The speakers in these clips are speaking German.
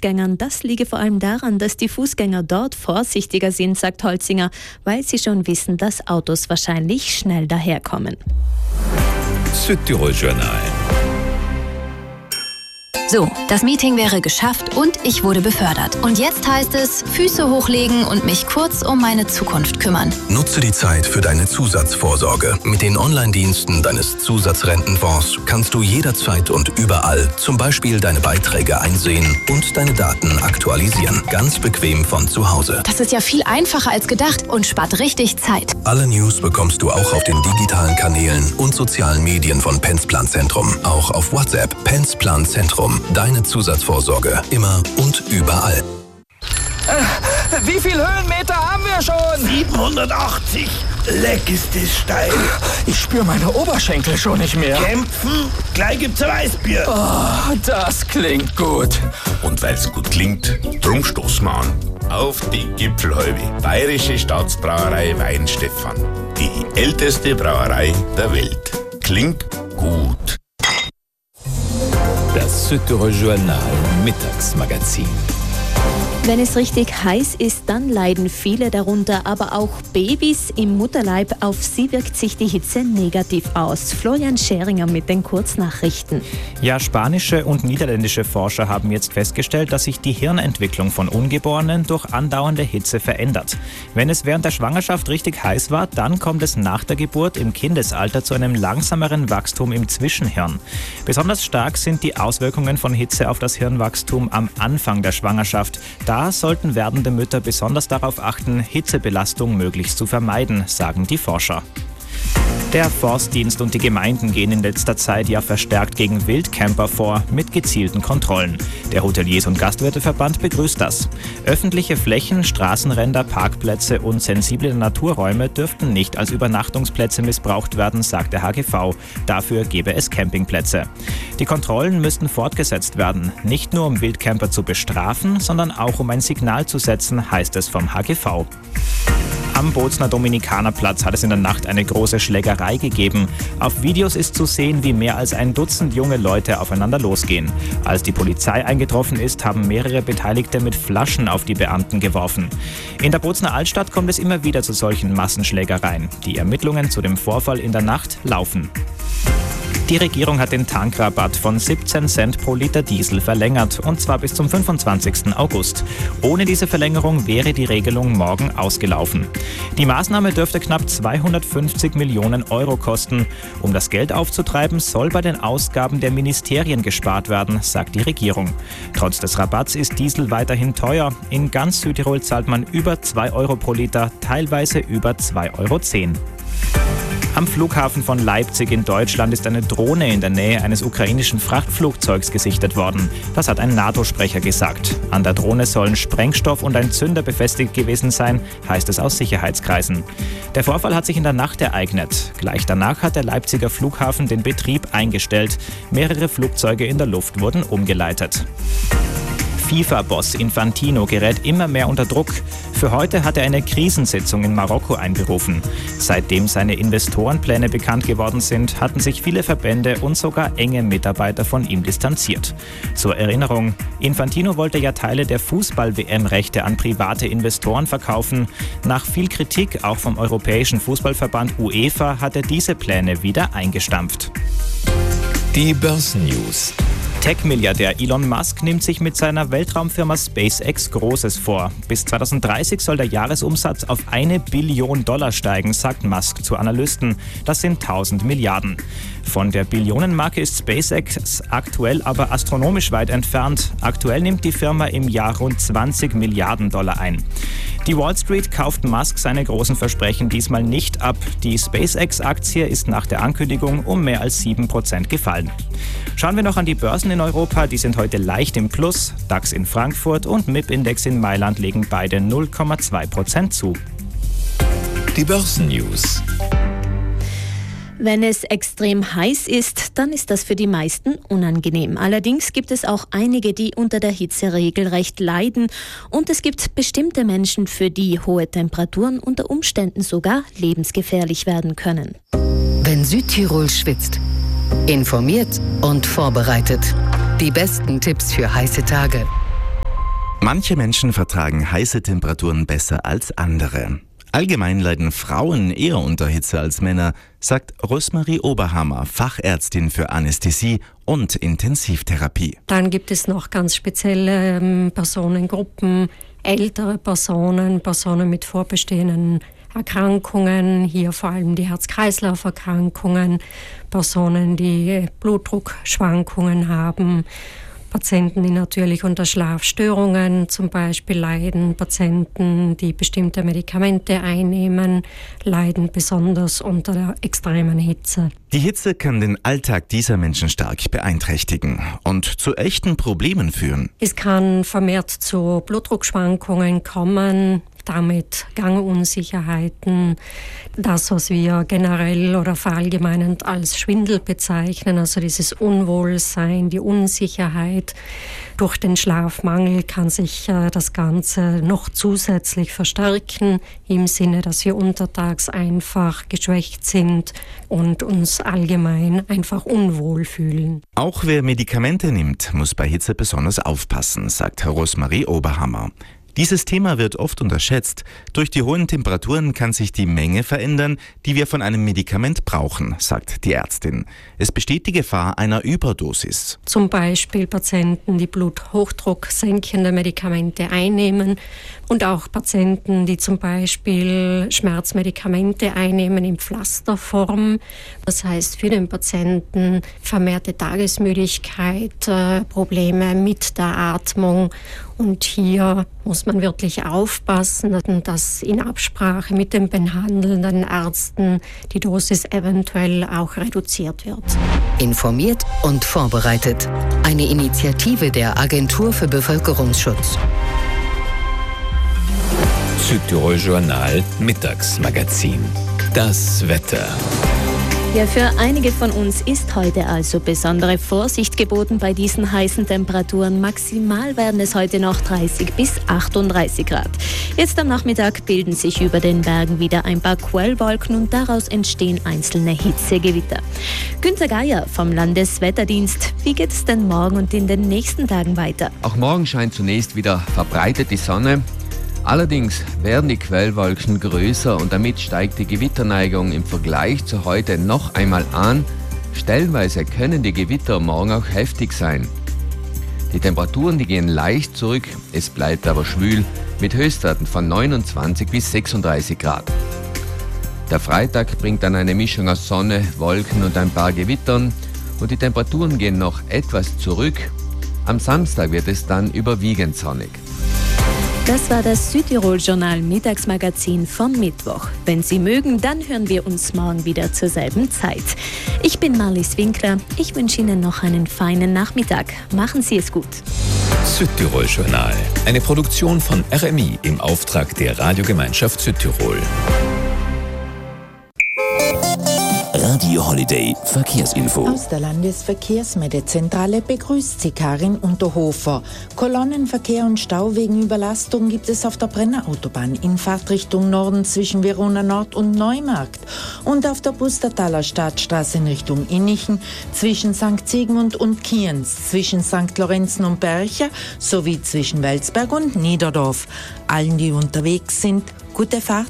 Fußgängern, das liege vor allem daran, dass die Fußgänger dort vorsichtiger sind, sagt Holzinger, weil sie schon wissen, dass Autos wahrscheinlich schnell daherkommen. Südtirol Journal. So, das Meeting wäre geschafft und ich wurde befördert. Und jetzt heißt es, Füße hochlegen und mich kurz um meine Zukunft kümmern. Nutze die Zeit für deine Zusatzvorsorge. Mit den Online-Diensten deines Zusatzrentenfonds kannst du jederzeit und überall zum Beispiel deine Beiträge einsehen und deine Daten aktualisieren. Ganz bequem von zu Hause. Das ist ja viel einfacher als gedacht und spart richtig Zeit. Alle News bekommst du auch auf den digitalen Kanälen und sozialen Medien von Pensplan Zentrum. Auch auf WhatsApp. Pensplan Zentrum. Deine Zusatzvorsorge. Immer und überall. Wie viel Höhenmeter haben wir schon? 780. Leck ist das steil. Ich spüre meine Oberschenkel schon nicht mehr. Kämpfen? Gleich gibt's ein Weißbier. Oh, das klingt gut. Und weil's gut klingt, drum stoßen wir an. Auf die Gipfelhalbe. Bayerische Staatsbrauerei Weinstefan. Die älteste Brauerei der Welt. Klingt gut. Das Südtirol Journal Mittagsmagazin. Wenn es richtig heiß ist, dann leiden viele darunter, aber auch Babys im Mutterleib. Auf sie wirkt sich die Hitze negativ aus. Florian Scheringer mit den Kurznachrichten. Ja, spanische und niederländische Forscher haben jetzt festgestellt, dass sich die Hirnentwicklung von Ungeborenen durch andauernde Hitze verändert. Wenn es während der Schwangerschaft richtig heiß war, dann kommt es nach der Geburt im Kindesalter zu einem langsameren Wachstum im Zwischenhirn. Besonders stark sind die Auswirkungen von Hitze auf das Hirnwachstum am Anfang der Schwangerschaft. Da sollten werdende Mütter besonders darauf achten, Hitzebelastung möglichst zu vermeiden, sagen die Forscher. Der Forstdienst und die Gemeinden gehen in letzter Zeit ja verstärkt gegen Wildcamper vor, mit gezielten Kontrollen. Der Hoteliers- und Gastwirteverband begrüßt das. Öffentliche Flächen, Straßenränder, Parkplätze und sensible Naturräume dürften nicht als Übernachtungsplätze missbraucht werden, sagt der HGV. Dafür gebe es Campingplätze. Die Kontrollen müssten fortgesetzt werden, nicht nur um Wildcamper zu bestrafen, sondern auch um ein Signal zu setzen, heißt es vom HGV. Am Bozner Dominikanerplatz hat es in der Nacht eine große Schlägerei gegeben. Auf Videos ist zu sehen, wie mehr als ein Dutzend junge Leute aufeinander losgehen. Als die Polizei eingetroffen ist, haben mehrere Beteiligte mit Flaschen auf die Beamten geworfen. In der Bozner Altstadt kommt es immer wieder zu solchen Massenschlägereien. Die Ermittlungen zu dem Vorfall in der Nacht laufen. Die Regierung hat den Tankrabatt von 17 Cent pro Liter Diesel verlängert, und zwar bis zum 25. August. Ohne diese Verlängerung wäre die Regelung morgen ausgelaufen. Die Maßnahme dürfte knapp 250 Millionen Euro kosten. Um das Geld aufzutreiben, soll bei den Ausgaben der Ministerien gespart werden, sagt die Regierung. Trotz des Rabatts ist Diesel weiterhin teuer. In ganz Südtirol zahlt man über 2 Euro pro Liter, teilweise über 2,10 Euro. Am Flughafen von Leipzig in Deutschland ist eine Drohne in der Nähe eines ukrainischen Frachtflugzeugs gesichtet worden. Das hat ein NATO-Sprecher gesagt. An der Drohne sollen Sprengstoff und ein Zünder befestigt gewesen sein, heißt es aus Sicherheitskreisen. Der Vorfall hat sich in der Nacht ereignet. Gleich danach hat der Leipziger Flughafen den Betrieb eingestellt. Mehrere Flugzeuge in der Luft wurden umgeleitet. FIFA-Boss Infantino gerät immer mehr unter Druck. Für heute hat er eine Krisensitzung in Marokko einberufen. Seitdem seine Investorenpläne bekannt geworden sind, hatten sich viele Verbände und sogar enge Mitarbeiter von ihm distanziert. Zur Erinnerung, Infantino wollte ja Teile der Fußball-WM-Rechte an private Investoren verkaufen. Nach viel Kritik, auch vom Europäischen Fußballverband UEFA, hat er diese Pläne wieder eingestampft. Die Börsennews. Tech-Milliardär Elon Musk nimmt sich mit seiner Weltraumfirma SpaceX Großes vor. Bis 2030 soll der Jahresumsatz auf $1 Billion steigen, sagt Musk zu Analysten. Das sind 1000 Milliarden. Von der Billionenmarke ist SpaceX aktuell aber astronomisch weit entfernt. Aktuell nimmt die Firma im Jahr rund $20 Milliarden ein. Die Wall Street kauft Musk seine großen Versprechen diesmal nicht ab. Die SpaceX-Aktie ist nach der Ankündigung um mehr als 7% gefallen. Schauen wir noch an die Börsen in Europa. Die sind heute leicht im Plus. DAX in Frankfurt und MIP-Index in Mailand legen beide 0,2% zu. Die Börsennews. Wenn es extrem heiß ist, dann ist das für die meisten unangenehm. Allerdings gibt es auch einige, die unter der Hitze regelrecht leiden. Und es gibt bestimmte Menschen, für die hohe Temperaturen unter Umständen sogar lebensgefährlich werden können. Wenn Südtirol schwitzt, informiert und vorbereitet. Die besten Tipps für heiße Tage. Manche Menschen vertragen heiße Temperaturen besser als andere. Allgemein leiden Frauen eher unter Hitze als Männer, sagt Rosemarie Oberhammer, Fachärztin für Anästhesie und Intensivtherapie. Dann gibt es noch ganz spezielle Personengruppen, ältere Personen, Personen mit vorbestehenden Erkrankungen, hier vor allem die Herz-Kreislauf-Erkrankungen, Personen, die Blutdruckschwankungen haben, Patienten, die natürlich unter Schlafstörungen zum Beispiel leiden, Patienten, die bestimmte Medikamente einnehmen, leiden besonders unter der extremen Hitze. Die Hitze kann den Alltag dieser Menschen stark beeinträchtigen und zu echten Problemen führen. Es kann vermehrt zu Blutdruckschwankungen kommen, damit Gangunsicherheiten, das, was wir generell oder verallgemeinend als Schwindel bezeichnen, also dieses Unwohlsein, die Unsicherheit. Durch den Schlafmangel kann sich das Ganze noch zusätzlich verstärken, im Sinne, dass wir untertags einfach geschwächt sind und uns allgemein einfach unwohl fühlen. Auch wer Medikamente nimmt, muss bei Hitze besonders aufpassen, sagt Rosemarie Oberhammer. Dieses Thema wird oft unterschätzt. Durch die hohen Temperaturen kann sich die Menge verändern, die wir von einem Medikament brauchen, sagt die Ärztin. Es besteht die Gefahr einer Überdosis. Zum Beispiel Patienten, die bluthochdrucksenkende Medikamente einnehmen und auch Patienten, die zum Beispiel Schmerzmedikamente einnehmen in Pflasterform. Das heißt für den Patienten vermehrte Tagesmüdigkeit, Probleme mit der Atmung. Und hier muss man wirklich aufpassen, dass in Absprache mit den behandelnden Ärzten die Dosis eventuell auch reduziert wird. Informiert und vorbereitet. Eine Initiative der Agentur für Bevölkerungsschutz. Südtirol Journal Mittagsmagazin. Das Wetter. Ja, für einige von uns ist heute also besondere Vorsicht geboten bei diesen heißen Temperaturen. Maximal werden es heute noch 30 bis 38 Grad. Jetzt am Nachmittag bilden sich über den Bergen wieder ein paar Quellwolken und daraus entstehen einzelne Hitzegewitter. Günter Geier vom Landeswetterdienst. Wie geht es denn morgen und in den nächsten Tagen weiter? Auch morgen scheint zunächst wieder verbreitet die Sonne. Allerdings werden die Quellwolken größer und damit steigt die Gewitterneigung im Vergleich zu heute noch einmal an. Stellenweise können die Gewitter morgen auch heftig sein. Die Temperaturen, die gehen leicht zurück, es bleibt aber schwül mit Höchstwerten von 29 bis 36 Grad. Der Freitag bringt dann eine Mischung aus Sonne, Wolken und ein paar Gewittern und die Temperaturen gehen noch etwas zurück. Am Samstag wird es dann überwiegend sonnig. Das war das Südtirol-Journal Mittagsmagazin vom Mittwoch. Wenn Sie mögen, dann hören wir uns morgen wieder zur selben Zeit. Ich bin Marlies Winkler. Ich wünsche Ihnen noch einen feinen Nachmittag. Machen Sie es gut. Südtirol Journal. Eine Produktion von RMI im Auftrag der Radiogemeinschaft Südtirol. Radio Holiday Verkehrsinfo. Aus der Landesverkehrsmeldezentrale begrüßt Sie Karin Unterhofer. Kolonnenverkehr und Stau wegen Überlastung gibt es auf der Brenner Autobahn in Fahrtrichtung Norden zwischen Verona Nord und Neumarkt und auf der Pustertaler Stadtstraße in Richtung Innichen zwischen St. Sigmund und Kienz, zwischen St. Lorenzen und Bercher sowie zwischen Welsberg und Niederdorf. Allen, die unterwegs sind, gute Fahrt.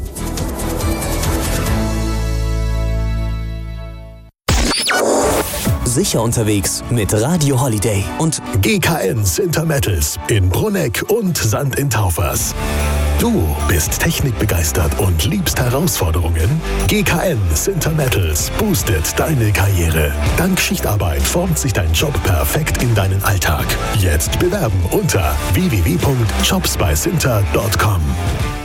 Sicher unterwegs mit Radio Holiday und GKN Sintermettels in Brunegg und Sand in Taufers. Du bist technikbegeistert und liebst Herausforderungen? GKN Sintermettels boostet deine Karriere. Dank Schichtarbeit formt sich dein Job perfekt in deinen Alltag. Jetzt bewerben unter www.jobsbysinter.com.